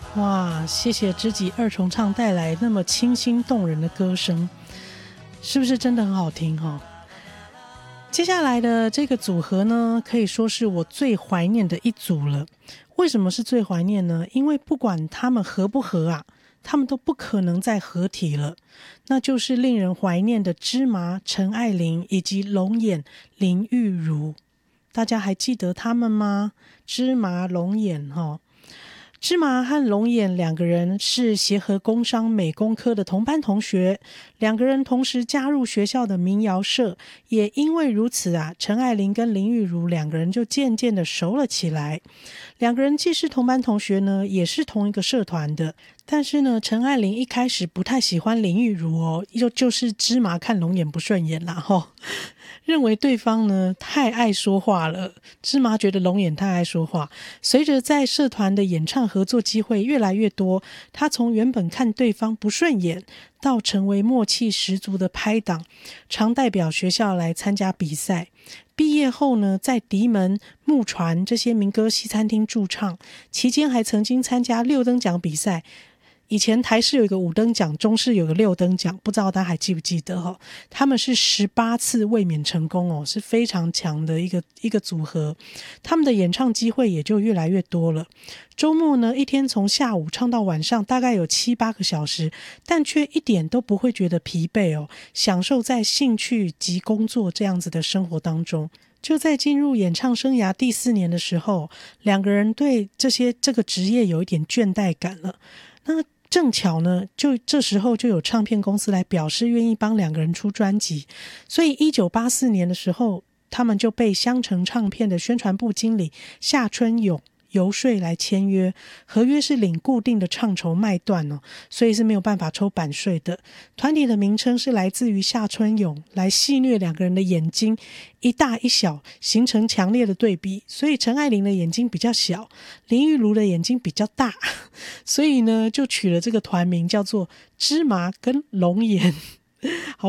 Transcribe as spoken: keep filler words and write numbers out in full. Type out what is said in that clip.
哇，谢谢知己二重唱带来那么清新动人的歌声，是不是真的很好听哦？接下来的这个组合呢，可以说是我最怀念的一组了。为什么是最怀念呢？因为不管他们合不合啊，他们都不可能再合体了。那就是令人怀念的芝麻陈爱玲以及龙眼林玉如。大家还记得他们吗？芝麻龙眼齁。芝麻和龙眼两个人是协和工商美工科的同班同学，两个人同时加入学校的民谣社，也因为如此啊，陈爱玲跟林玉如两个人就渐渐的熟了起来。两个人既是同班同学呢，也是同一个社团的，但是呢，陈爱玲一开始不太喜欢林玉如哦，就就是芝麻看龙眼不顺眼啦吼。认为对方呢太爱说话了，芝麻觉得龙眼太爱说话。随着在社团的演唱合作机会越来越多，他从原本看对方不顺眼，到成为默契十足的拍档，常代表学校来参加比赛。毕业后呢，在迪门、木船这些民歌西餐厅驻唱，期间还曾经参加六等奖比赛。以前台视有一个五等奖，中视有个六等奖，不知道大家还记不记得哦？他们是十八次卫冕成功哦，是非常强的一个一个组合。他们的演唱机会也就越来越多了。周末呢，一天从下午唱到晚上，大概有七八个小时，但却一点都不会觉得疲惫哦，享受在兴趣及工作这样子的生活当中。就在进入演唱生涯第四年的时候，两个人对这些这个职业有一点倦怠感了。那正巧呢，就这时候就有唱片公司来表示愿意帮两个人出专辑，所以一九八四年的时候，他们就被香城唱片的宣传部经理夏春勇游说来签约，合约是领固定的唱酬卖断哦，所以是没有办法抽版税的。团体的名称是来自于夏春勇，来戏谑两个人的眼睛一大一小，形成强烈的对比。所以陈爱玲的眼睛比较小，林玉如的眼睛比较大，所以呢就取了这个团名叫做芝麻跟龙眼。好